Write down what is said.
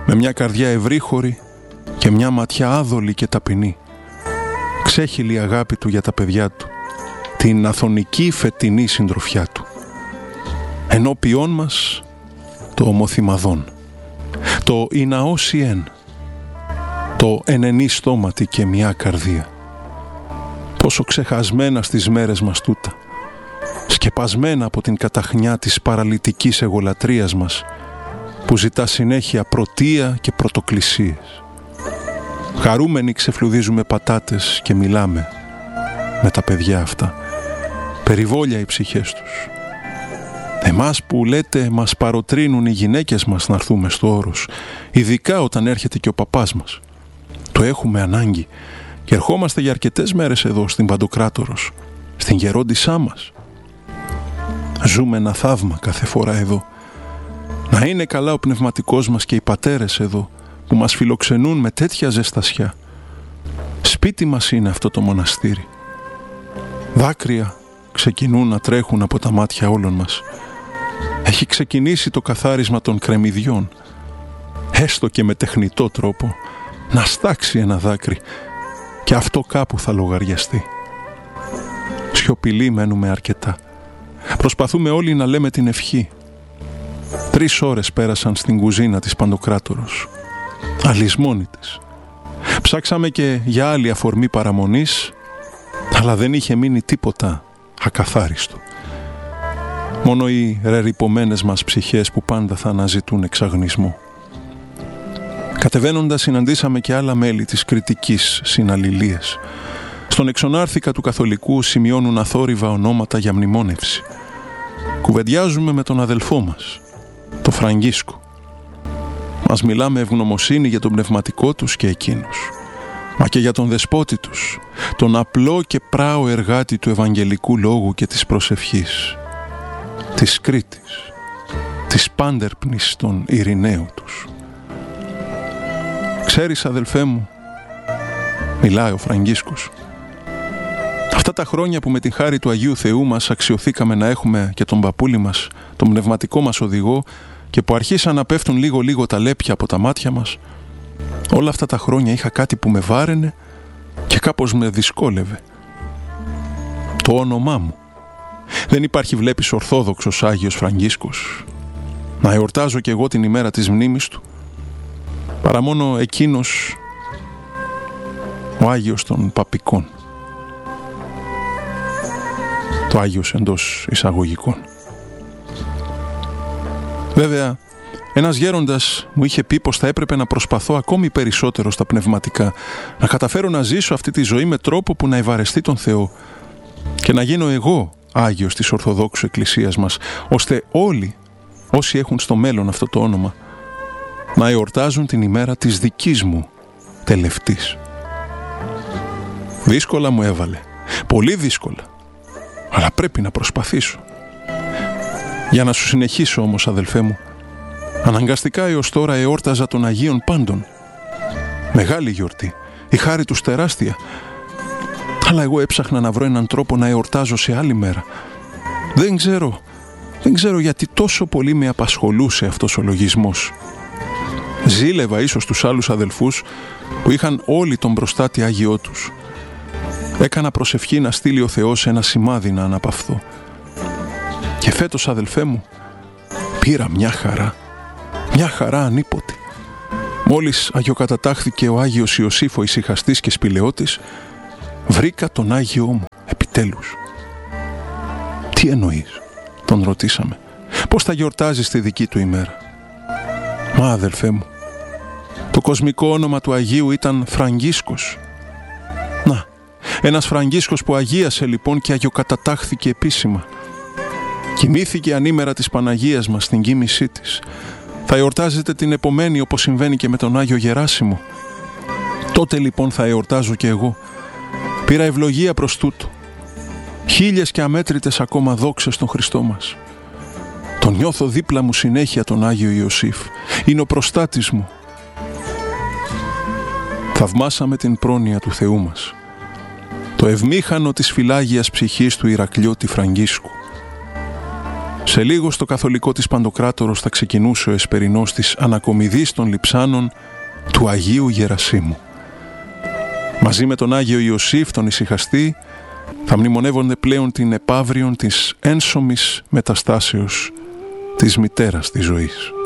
με μια καρδιά ευρύχωρη και μια ματιά άδολη και ταπεινή. Ξέχυλη η αγάπη του για τα παιδιά του, την αθωνική φετινή συντροφιά του. Ενώπιόν μας το ομοθυμαδόν, το Ιναώσιεν, το ενενή στόματι και μια καρδία. Πόσο ξεχασμένα στις μέρες μας τούτα, σκεπασμένα από την καταχνιά της παραλυτικής εγωλατρίας μας, που ζητά συνέχεια πρωτεία και πρωτοκλησίες. Χαρούμενοι ξεφλουδίζουμε πατάτες και μιλάμε με τα παιδιά αυτά. Περιβόλια οι ψυχές τους. Εμάς που λέτε μας παροτρύνουν οι γυναίκες μας να έρθουμε στο όρος, ειδικά όταν έρχεται και ο παπάς μας. Το έχουμε ανάγκη και ερχόμαστε για αρκετές μέρες εδώ στην Παντοκράτορος, στην γερόντισά μας. Ζούμε ένα θαύμα κάθε φορά εδώ. Να είναι καλά ο πνευματικός μας και οι πατέρες εδώ που μας φιλοξενούν με τέτοια ζεστασιά. Σπίτι μας είναι αυτό το μοναστήρι. Δάκρυα ξεκινούν να τρέχουν από τα μάτια όλων μας. Έχει ξεκινήσει το καθάρισμα των κρεμμυδιών. Έστω και με τεχνητό τρόπο να στάξει ένα δάκρυ και αυτό κάπου θα λογαριαστεί. Σιωπηλοί μένουμε αρκετά. Προσπαθούμε όλοι να λέμε την ευχή. 3 ώρες πέρασαν στην κουζίνα της Παντοκράτορος. Αλυσμόνητες. Ψάξαμε και για άλλη αφορμή παραμονής, αλλά δεν είχε μείνει τίποτα ακαθάριστο. Μόνο οι ρερυπωμένες μας ψυχές που πάντα θα αναζητούν εξαγνισμό. Κατεβαίνοντας συναντήσαμε και άλλα μέλη της κριτικής συναλληλίας. Στον εξονάρθηκα του Καθολικού σημειώνουν αθόρυβα ονόματα για μνημόνευση. Κουβεντιάζουμε με τον αδελφό μας, το Φραγκίσκο. Μας μιλάμε ευγνωμοσύνη για τον πνευματικό τους και εκείνους, μα και για τον δεσπότη τους, τον απλό και πράο εργάτη του Ευαγγελικού Λόγου και της προσευχής, της Κρήτης, της πάντερπνης των ειρηναίων τους. «Ξέρεις, αδελφέ μου», μιλάει ο Φραγκίσκος, «αυτά τα χρόνια που με την χάρη του Αγίου Θεού μας αξιωθήκαμε να έχουμε και τον παππούλη μας, τον πνευματικό μας οδηγό, και που αρχίσαν να πέφτουν λίγο-λίγο τα λέπια από τα μάτια μας, όλα αυτά τα χρόνια είχα κάτι που με βάραινε και κάπως με δυσκόλευε. Το όνομά μου. Δεν υπάρχει, βλέπεις, ορθόδοξος Άγιος Φραγκίσκος. Να εορτάζω κι εγώ την ημέρα της μνήμης του, παρά μόνο εκείνος ο Άγιος των Παπικών. Το Άγιος εντός εισαγωγικών. Βέβαια, ένας γέροντας μου είχε πει πως θα έπρεπε να προσπαθώ ακόμη περισσότερο στα πνευματικά, να καταφέρω να ζήσω αυτή τη ζωή με τρόπο που να ευαρεστεί τον Θεό και να γίνω εγώ Άγιος της Ορθοδόξου Εκκλησίας μας, ώστε όλοι όσοι έχουν στο μέλλον αυτό το όνομα να εορτάζουν την ημέρα της δικής μου τελευτής. Δύσκολα μου έβαλε, πολύ δύσκολα, αλλά πρέπει να προσπαθήσω. Για να σου συνεχίσω όμως, αδελφέ μου, αναγκαστικά έως τώρα εόρταζα των Αγίων πάντων. Μεγάλη γιορτή, η χάρη τους τεράστια, αλλά εγώ έψαχνα να βρω έναν τρόπο να εορτάζω σε άλλη μέρα. Δεν ξέρω γιατί τόσο πολύ με απασχολούσε αυτός ο λογισμός. Ζήλευα ίσως τους άλλους αδελφούς που είχαν όλοι τον μπροστάτη Άγιό τους. Έκανα προσευχή να στείλει ο Θεός ένα σημάδι να αναπαυθώ. Και φέτος, αδελφέ μου, πήρα μια χαρά ανίποτη. Μόλις αγιοκατατάχθηκε ο Άγιος Ιωσήφ ο ησυχαστής και σπηλαιώτης, βρήκα τον Άγιό μου, επιτέλους. «Τι εννοείς?» τον ρωτήσαμε. «Πώς θα γιορτάζεις τη δική του ημέρα?» «Μα, αδελφέ μου, το κοσμικό όνομα του Αγίου ήταν Φραγκίσκος». «Να, ένας Φραγκίσκος που αγίασε λοιπόν και αγιοκατατάχθηκε επίσημα. Κοιμήθηκε ανήμερα της Παναγίας μας στην κοίμησή της. Θα εορτάζεται την επομένη όπως συμβαίνει και με τον Άγιο Γεράσιμο. Τότε λοιπόν θα εορτάζω και εγώ. Πήρα ευλογία προς τούτο. 1000 και αμέτρητες ακόμα δόξες στον Χριστό μας. Τον νιώθω δίπλα μου συνέχεια τον Άγιο Ιωσήφ. Είναι ο προστάτης μου». Θαυμάσαμε την πρόνοια του Θεού μας, το ευμήχανο της φυλάγιας ψυχής του Ηρακλειώτη Φραγκίσκου. Σε λίγο στο καθολικό της Παντοκράτορος θα ξεκινούσε ο εσπερινός της ανακομιδής των λειψάνων του Αγίου Γερασίμου. Μαζί με τον Άγιο Ιωσήφ τον ησυχαστή θα μνημονεύονται πλέον την επαύριον της ένσωμης μεταστάσεως της μητέρας της ζωής.